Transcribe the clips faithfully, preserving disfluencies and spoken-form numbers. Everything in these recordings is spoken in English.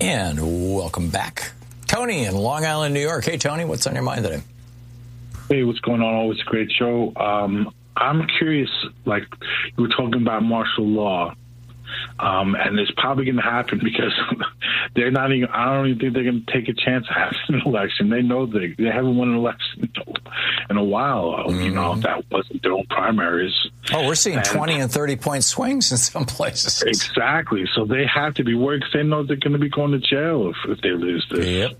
And welcome back. Tony in Long Island, New York. Hey, Tony, what's on your mind today? Hey, what's going on? Always a great show. Um, I'm curious, like, you were talking about martial law, um, and it's probably going to happen because they're not even, I don't even think they're going to take a chance of having an election. They know they, they haven't won an election in a while. Mm-hmm. You know, that wasn't their own primaries. Oh, we're seeing and, twenty and thirty point swings in some places. Exactly. So they have to be worried because they know they're going to be going to jail if, if they lose this. Yep.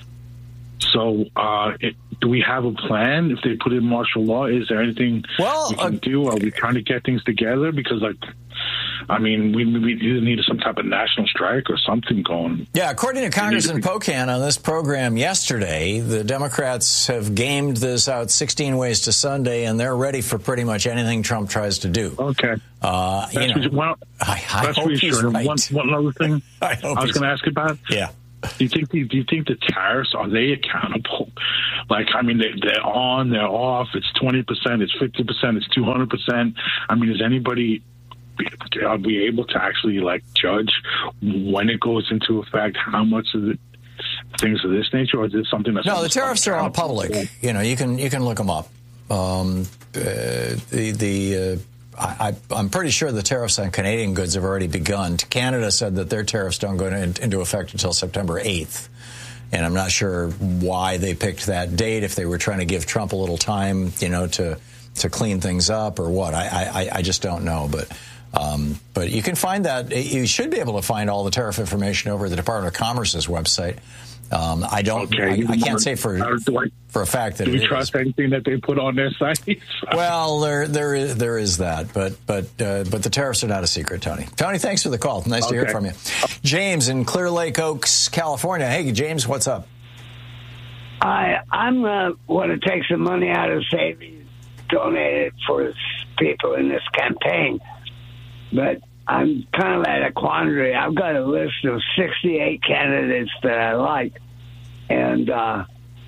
So, uh, it, do we have a plan if they put in martial law? Is there anything well, we can uh, do? Are we trying to get things together? Because, like, I mean, we, we either need some type of national strike or something going. Yeah, according to Congressman Pocan on this program yesterday, the Democrats have gamed this out sixteen ways to Sunday, and they're ready for pretty much anything Trump tries to do. Okay. Uh, that's you know, what, well, I, I that's hope he's right. One, one other thing I, I was going to ask about. Yeah. Do you think the, do you think the tariffs, are they accountable? Like, I mean, they, they're on, they're off. It's twenty percent, it's fifty percent, it's two hundred percent. I mean, is anybody, are we able to actually, like, judge when it goes into effect, how much of it, things of this nature, or is it something that's... No, the tariffs are all public. You know, you can you can look them up. Um, uh, the... the uh, I, I'm pretty sure the tariffs on Canadian goods have already begun. Canada said that their tariffs don't go into effect until September eighth. And I'm not sure why they picked that date, if they were trying to give Trump a little time, you know, to to clean things up or what. I, I, I just don't know. But um, but you can find that. You should be able to find all the tariff information over the Department of Commerce's website. Um, I don't. Okay. I, I can't say for I, for a fact that. Do we it trust is. anything that they put on their site? Well, there there is there is that, but but uh, but the tariffs are not a secret, Tony. Tony, thanks for the call. Nice okay. to hear from you. James in Clear Lake Oaks, California. Hey, James, what's up? I I'm uh, want to take some money out of savings, donate it for people in this campaign, but I'm kind of at a quandary. I've got a list of sixty-eight candidates that I like, and uh,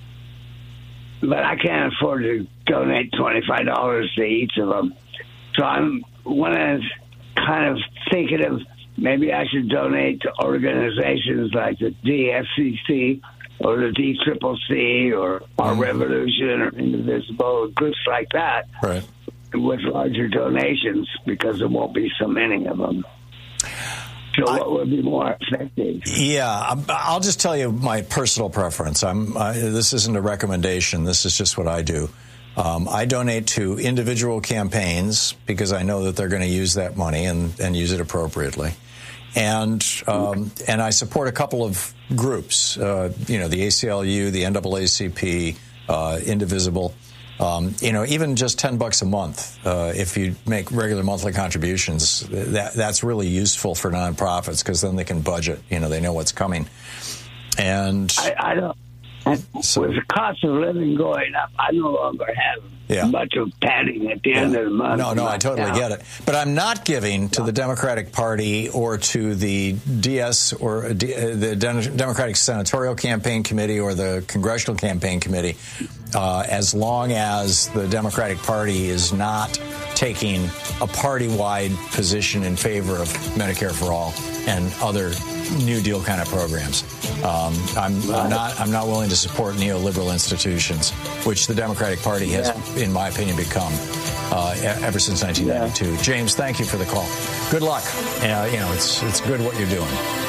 but I can't afford to donate twenty-five dollars to each of them. So I'm one of kind of thinking of maybe I should donate to organizations like the D S C C or the D C C C or Our Revolution or Indivisible, groups like that. Right. With larger donations, because there won't be so many of them. So I, what would be more effective? Yeah, I'll just tell you my personal preference. I'm. Uh, this isn't a recommendation. This is just what I do. Um, I donate to individual campaigns because I know that they're going to use that money and, and use it appropriately. And um, and I support a couple of groups. Uh, you know, the A C L U, the N double A C P, uh, Indivisible. Um, you know, even just ten bucks a month, uh, if you make regular monthly contributions, that that's really useful for nonprofits because then they can budget. You know, they know what's coming. And I, I don't. So, with the cost of living going up, I no longer have yeah. much of padding at the yeah. end of the month. No, no, I totally now. get it. But I'm not giving to the Democratic Party or to the D S or the Democratic Senatorial Campaign Committee or the Congressional Campaign Committee uh, as long as the Democratic Party is not taking a party-wide position in favor of Medicare for All and other New Deal kind of programs. Um, I'm, I'm not. I'm not willing to support neoliberal institutions, which the Democratic Party has, yeah. in my opinion, become uh, ever since nineteen ninety-two. Yeah. James, thank you for the call. Good luck. Uh, you know, it's it's good what you're doing.